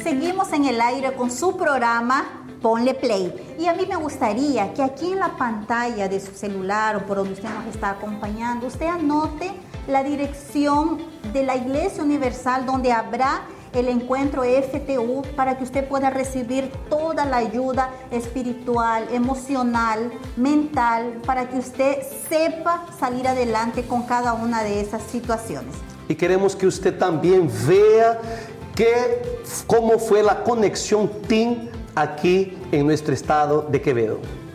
seguimos en el aire con su programa Ponle Play. Y a mí me gustaría que aquí en la pantalla de su celular o por donde usted nos está acompañando, usted anote la dirección de la Iglesia Universal donde habrá el encuentro FTU para que usted pueda recibir toda la ayuda espiritual, emocional, mental, para que usted sepa salir adelante con cada una de esas situaciones. Y queremos que usted también vea cómo fue la conexión TIM aquí en nuestro estado de Quevedo.